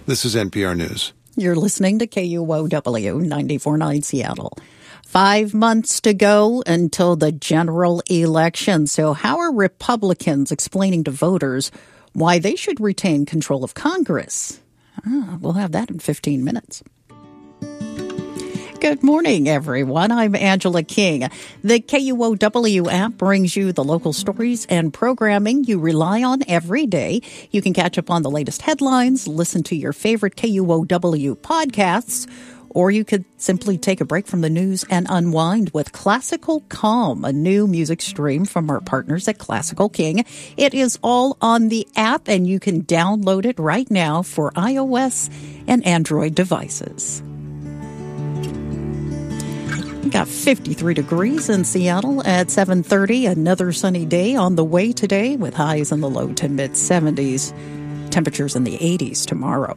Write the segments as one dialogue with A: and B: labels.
A: This is NPR News.
B: You're listening to KUOW 94.9 Seattle. 5 months to go until the general election. So how are Republicans explaining to voters why they should retain control of Congress? We'll have that in 15 minutes. Good morning, everyone. I'm Angela King. The KUOW app brings you the local stories and programming you rely on every day. You can catch up on the latest headlines, listen to your favorite KUOW podcasts, or you could simply take a break from the news and unwind with Classical Calm, a new music stream from our partners at Classical King. It is all on the app, and you can download it right now for iOS and Android devices. We got 53 degrees in Seattle at 7:30. Another sunny day on the way today with highs in the low to mid-70s. Temperatures in the 80s tomorrow.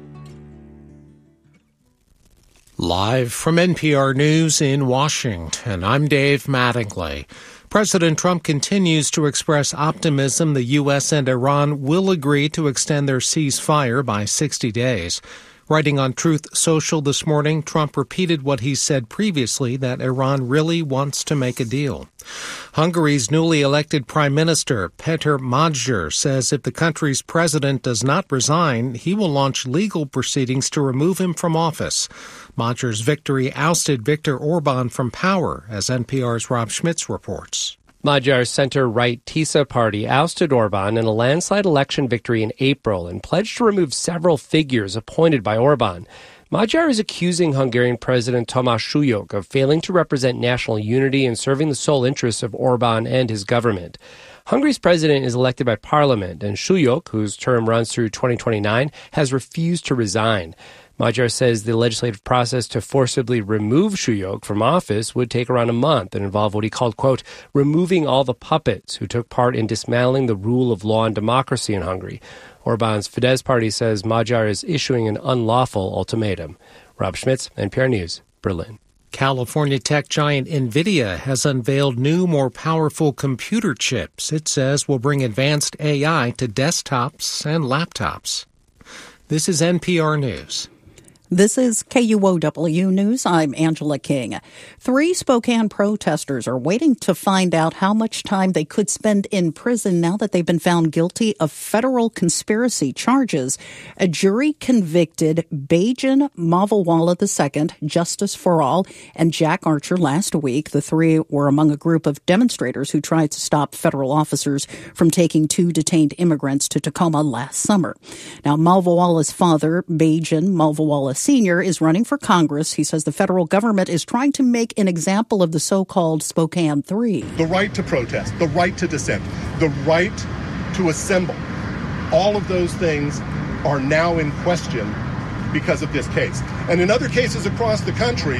C: Live from NPR News in Washington, I'm Dave Mattingly. President Trump continues to express optimism the U.S. and Iran will agree to extend their ceasefire by 60 days. Writing on Truth Social this morning, Trump repeated what he said previously, that Iran really wants to make a deal. Hungary's newly elected Prime Minister, Péter Magyar, says if the country's president does not resign, he will launch legal proceedings to remove him from office. Magyar's victory ousted Viktor Orban from power, as NPR's Rob Schmitz reports.
D: Magyar's center-right TISA party ousted Orban in a landslide election victory in April and pledged to remove several figures appointed by Orban. Magyar is accusing Hungarian President Tamás Súlyog of failing to represent national unity and serving the sole interests of Orban and his government. Hungary's president is elected by parliament, and Súlyog, whose term runs through 2029, has refused to resign. Magyar says the legislative process to forcibly remove Súlyog from office would take around a month and involve what he called, quote, removing all the puppets who took part in dismantling the rule of law and democracy in Hungary. Orban's Fidesz party says Magyar is issuing an unlawful ultimatum. Rob Schmitz, NPR News, Berlin.
C: California tech giant NVIDIA has unveiled new, more powerful computer chips it says will bring advanced AI to desktops and laptops. This is NPR News.
B: This is KUOW News. I'm Angela King. 3 Spokane protesters are waiting to find out how much time they could spend in prison now that they've been found guilty of federal conspiracy charges. A jury convicted Bajan Mavawala II, Justice for All, and Jack Archer last week. The 3 were among a group of demonstrators who tried to stop federal officers from taking 2 detained immigrants to Tacoma last summer. Now, Mavawala's father, Bajan Mavawala Sr., is running for Congress. He says the federal government is trying to make an example of the so-called Spokane 3.
E: The right to protest, the right to dissent, the right to assemble, all of those things are now in question because of this case. And in other cases across the country,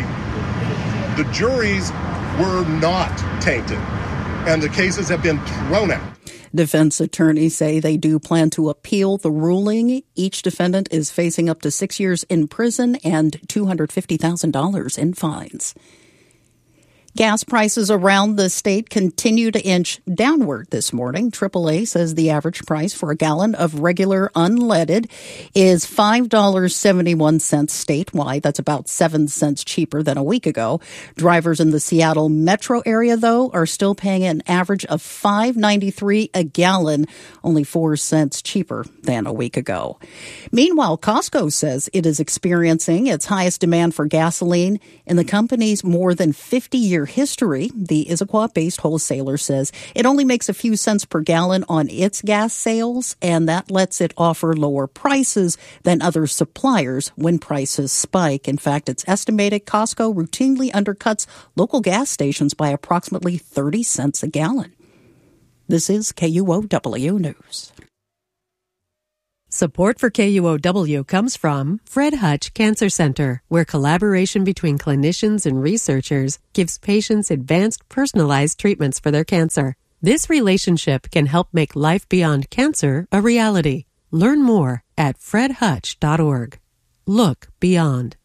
E: the juries were not tainted, and the cases have been thrown out.
B: Defense attorneys say they do plan to appeal the ruling. Each defendant is facing up to 6 years in prison and $250,000 in fines. Gas prices around the state continue to inch downward this morning. AAA says the average price for a gallon of regular unleaded is $5.71 statewide. That's about 7 cents cheaper than a week ago. Drivers in the Seattle metro area, though, are still paying an average of $5.93 a gallon, only 4 cents cheaper than a week ago. Meanwhile, Costco says it is experiencing its highest demand for gasoline in the company's more than 50-year history. The Issaquah-based wholesaler says it only makes a few cents per gallon on its gas sales, and that lets it offer lower prices than other suppliers when prices spike. In fact, it's estimated Costco routinely undercuts local gas stations by approximately 30 cents a gallon. This is KUOW News.
F: Support for KUOW comes from Fred Hutch Cancer Center, where collaboration between clinicians and researchers gives patients advanced, personalized treatments for their cancer. This relationship can help make life beyond cancer a reality. Learn more at fredhutch.org. Look beyond.